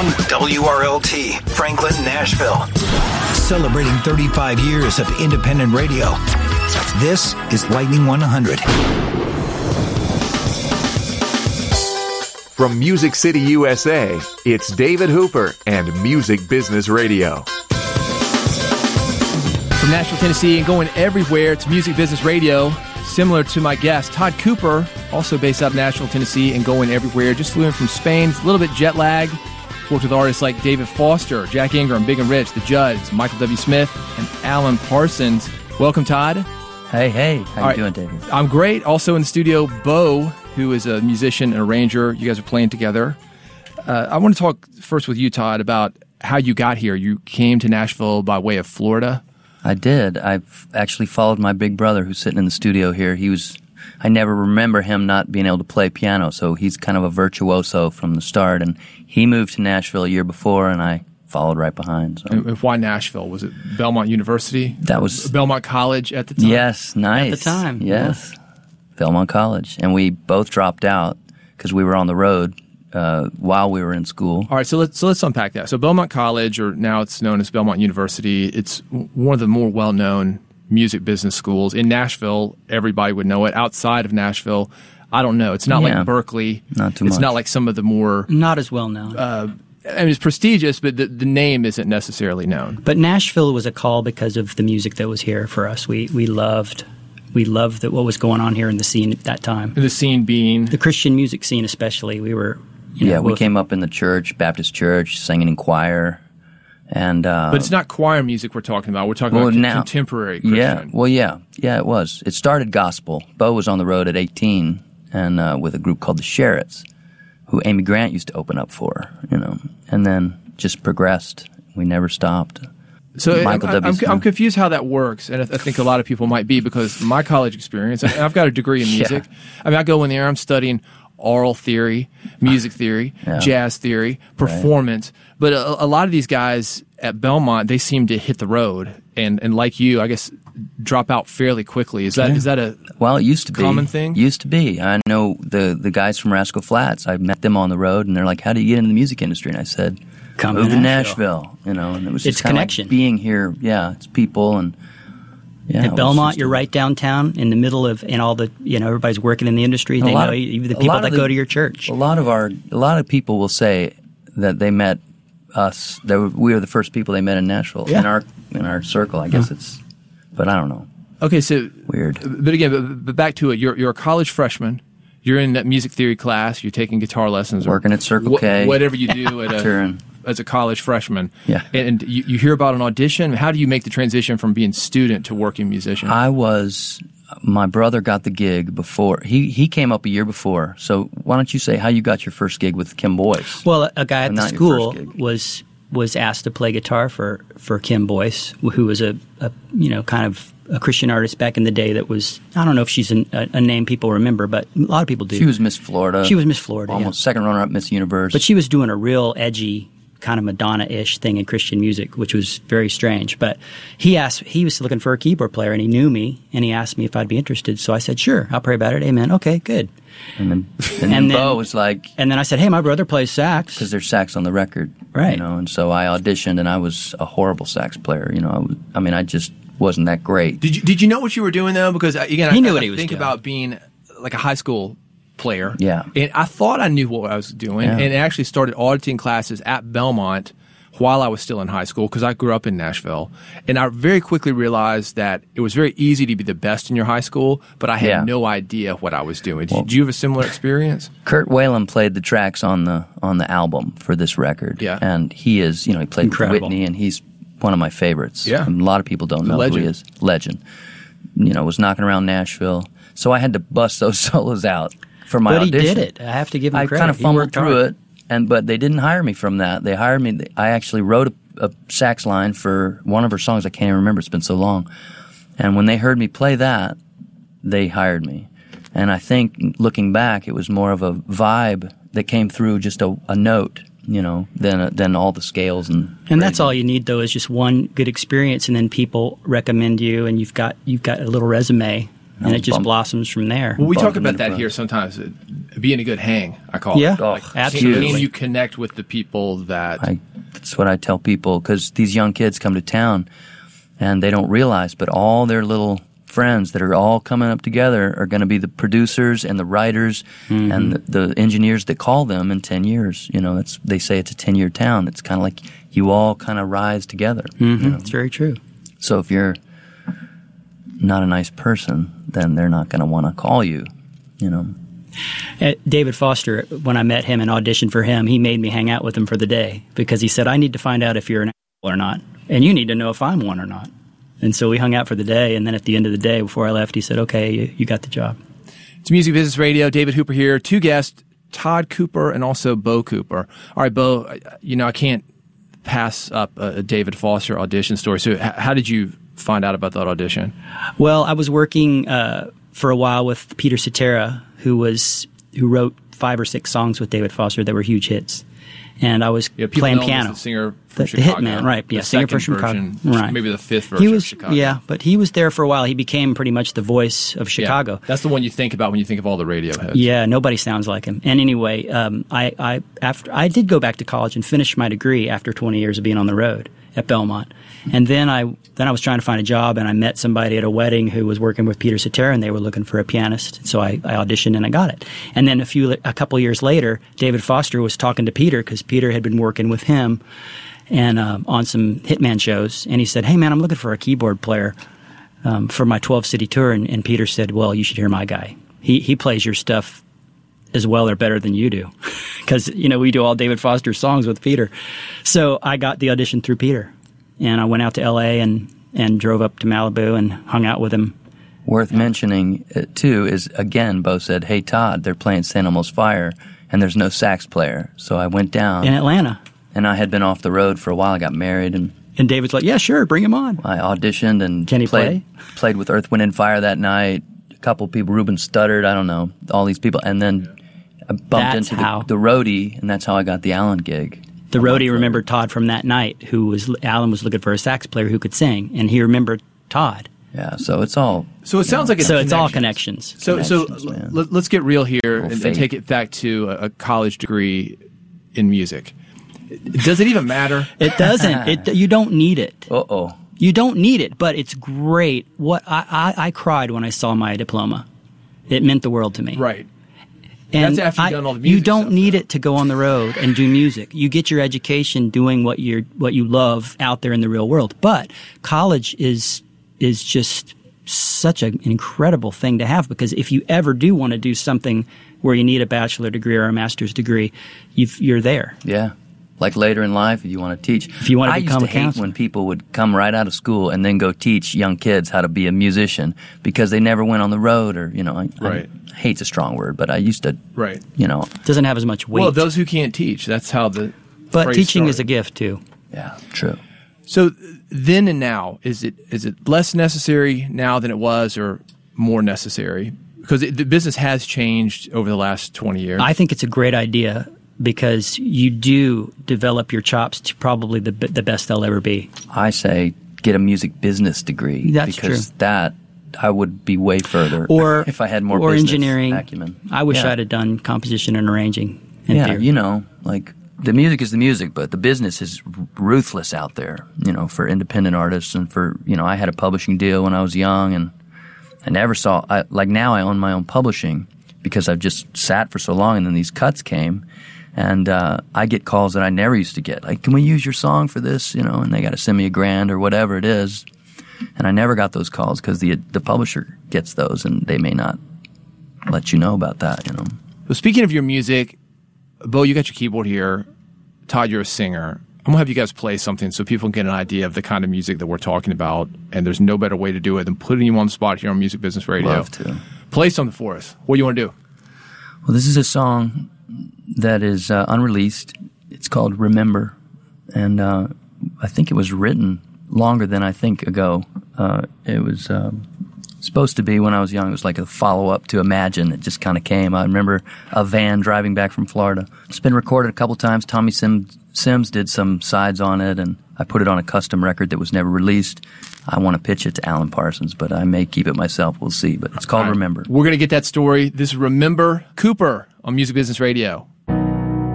WRLT, Franklin, Nashville. Celebrating 35 years of independent radio. This is Lightning 100. From Music City, USA, it's David Hooper and Music Business Radio. From Nashville, Tennessee, and going everywhere, it's Music Business Radio. Similar to my guest, Todd Cooper, also based out of Nashville, Tennessee, and going everywhere. Just flew in from Spain. It's a little bit jet lag. Worked with artists like David Foster, Jack Ingram, Big and Rich, The Judds, Michael W. Smith, and Alan Parsons. Welcome, Todd. Hey. How you doing, David? I'm great. Also in the studio, Bo, who is a musician and arranger. You guys are playing together. I want to talk first with you, Todd, about how you got here. You came to Nashville by way of Florida. I did. I've actually followed my big brother who's sitting in the studio here. I never remember him not being able to play piano, so he's kind of a virtuoso from the start. And he moved to Nashville a year before, and I followed right behind. So. And why Nashville? Was it Belmont University? That was Belmont College at the time? Yes, nice. At the time. Yes. Yeah. Belmont College. And we both dropped out because we were on the road while we were in school. All right, so let's unpack that. So Belmont College, or now it's known as Belmont University, it's one of the more well-known music business schools. In Nashville, everybody would know it. Outside of Nashville, I don't know. It's not like Berkeley. Not too much. It's not like some of the more... Not as well known. I mean, it's prestigious, but the name isn't necessarily known. But Nashville was a call because of the music that was here for us. We loved what was going on here in the scene at that time. The scene being? The Christian music scene especially. We were... we came up in the church, Baptist church, singing in choir. But it's not choir music we're talking about. We're talking about contemporary Christian. Yeah, it was. It started gospel. Bo was on the road at 18 and with a group called the Sherritts, who Amy Grant used to open up for, and then just progressed. We never stopped. So I'm confused how that works, and I think a lot of people might be, because my college experience, I've got a degree in music. Yeah. I mean, I go in there, I'm studying oral theory, music theory, jazz theory, performance. Right. But a lot of these guys at Belmont, they seem to hit the road and like you, I guess, drop out fairly quickly. Is that a it used to common thing? Used to be. I know the guys from Rascal Flatts. I met them on the road, and they're like, "How do you get into the music industry?" And I said, "Move to Nashville." And it was just connection. Like being here. Yeah, it's people and. Yeah, at Belmont, you're right downtown in the middle of, and all the, everybody's working in the industry. They know even the people that go to your church. A lot of people will say that they met us. We were the first people they met in Nashville in our circle. I guess but I don't know. Okay, so weird. But again, but back to it. You're a college freshman. You're in that music theory class. You're taking guitar lessons, working at Circle K, whatever you do as a college freshman. Yeah. And you hear about an audition. How do you make the transition from being student to working musician? My brother got the gig before. He came up a year before. So why don't you say how you got your first gig with Kim Boyce? Well, a guy at the school was asked to play guitar for Kim Boyce, who was a kind of a Christian artist back in the day that was, I don't know if she's a name people remember, but a lot of people do. She was Miss Florida. Almost second runner-up Miss Universe. But she was doing a real edgy kind of Madonna-ish thing in Christian music, which was very strange. But he was looking for a keyboard player, and he knew me, and he asked me if I'd be interested. So I said, sure, I'll pray about it. Amen. Okay, good. And then Bo was like... And then I said, hey, my brother plays sax. Because there's sax on the record. Right. And so I auditioned, and I was a horrible sax player. I just wasn't that great. Did you know what you were doing, though? Because, again, he knew what he was doing. Think about being like a high school player. Yeah. And I thought I knew what I was doing, and actually started auditing classes at Belmont while I was still in high school, because I grew up in Nashville. And I very quickly realized that it was very easy to be the best in your high school, but I had no idea what I was doing. Did you have a similar experience? Kurt Whalum played the tracks on the album for this record. Yeah. And he is, he played incredible. Whitney, and he's one of my favorites. Yeah. A lot of people don't know who he is. Legend. Was knocking around Nashville. So I had to bust those solos out for my audition. But he did it. I have to give him credit. I kind of fumbled through it, but they didn't hire me from that. They hired me. I actually wrote a sax line for one of her songs. I can't even remember. It's been so long. And when they heard me play that, they hired me. And I think, looking back, it was more of a vibe that came through, just a note, than all the scales and that's all you need, though, is just one good experience, and then people recommend you, and you've got a little resume And it just blossoms from there. Well, we talk about that here sometimes. Being a good hang, I call it. Yeah, absolutely. Can you connect with the people that... That's what I tell people, because these young kids come to town and they don't realize, but all their little friends that are all coming up together are going to be the producers and the writers and the engineers that call them in 10 years. You know, they say it's a 10-year town. It's kind of like you all kind of rise together. You know? It's very true. So if you're not a nice person, then they're not going to want to call you, you know. David Foster, when I met him and auditioned for him, he made me hang out with him for the day because he said, I need to find out if you're an asshole or not, and you need to know if I'm one or not. And so we hung out for the day, and then at the end of the day, before I left, he said, okay, you got the job. It's Music Business Radio. David Hooper here. Two guests, Todd Cooper and also Bo Cooper. All right, Bo, I can't pass up a David Foster audition story. So how did you find out about that audition? Well, I was working for a while with Peter Cetera, who wrote 5 or 6 songs with David Foster that were huge hits. And I was playing piano. The singer from Chicago. The hitman, right. Yeah, singer from Chicago. Right. Maybe the 5th version of Chicago. Yeah, but he was there for a while. He became pretty much the voice of Chicago. Yeah, that's the one you think about when you think of all the Radioheads. Yeah, nobody sounds like him. And anyway, I did go back to college and finish my degree after 20 years of being on the road at Belmont. And then I was trying to find a job, and I met somebody at a wedding who was working with Peter Cetera, and they were looking for a pianist. So I auditioned, and I got it. And then a couple years later, David Foster was talking to Peter because Peter had been working with him and on some Hitman shows. And he said, hey, man, I'm looking for a keyboard player for my 12-city tour. And Peter said, well, you should hear my guy. He plays your stuff as well or better than you do because, we do all David Foster songs with Peter. So I got the audition through Peter. And I went out to L.A. and drove up to Malibu and hung out with him. Worth mentioning, too, is, again, Bo said, hey, Todd, they're playing St. Elmo's Fire, and there's no sax player. So I went down. In Atlanta. And I had been off the road for a while. I got married. And David's like, yeah, sure, bring him on. I auditioned and Can he played with Earth, Wind & Fire that night. A couple people, Ruben Studdard, I don't know, all these people. And then I bumped into the roadie, and that's how I got the Allen gig. The roadie remembered Todd from that night, Alan was looking for a sax player who could sing, and he remembered Todd. Yeah, so it's all... So it sounds like it's all connections. So let's get real here and take it back to a college degree in music. Does it even matter? It doesn't. You don't need it. Uh-oh. You don't need it, but it's great. What I cried when I saw my diploma. It meant the world to me. Right. And that's after you've done all the music you don't stuff, need it to go on the road and do music. You get your education doing what you love out there in the real world. But college is just such an incredible thing to have, because if you ever do want to do something where you need a bachelor degree or a master's degree, you're there. Yeah. Like later in life, if you want to teach. If you want to become a counselor. I used to hate when people would come right out of school and then go teach young kids how to be a musician because they never went on the road, or, Right. Hate's a strong word, but I used to, right. Doesn't have as much weight. Well, those who can't teach, that's how the But teaching started. is a gift, too. Yeah, true. So then and now, is it less necessary now than it was, or more necessary? Because the business has changed over the last 20 years. I think it's a great idea, because you do develop your chops to probably the best they'll ever be. I say get a music business degree. That's because true. that I would be way further or if I had more or business engineering acumen. I wish I'd have done composition and arranging. Theory. Like the music is the music, but the business is ruthless out there, for independent artists and for, I had a publishing deal when I was young, and I never saw, now I own my own publishing because I've just sat for so long, and then these cuts came. And I get calls that I never used to get. Like, can we use your song for this? And they got to send me $1,000 or whatever it is. And I never got those calls because the publisher gets those, and they may not let you know about that. Well, speaking of your music, Bo, you got your keyboard here. Todd, you're a singer. I'm gonna have you guys play something so people can get an idea of the kind of music that we're talking about. And there's no better way to do it than putting you on the spot here on Music Business Radio. Love to. Play something for us. What do you want to do? Well, this is a song that is unreleased. It's called Remember, and I think it was written longer than I think ago. It was supposed to be when I was young. It was like a follow-up to Imagine. It just kind of came. I remember a van driving back from Florida. It's been recorded a couple times. Tommy Sims did some sides on it, and I put it on a custom record that was never released. I want to pitch it to Alan Parsons, but I may keep it myself. We'll see. But it's called Remember. We're going to get that story. This is Remember Cooper on Music Business Radio.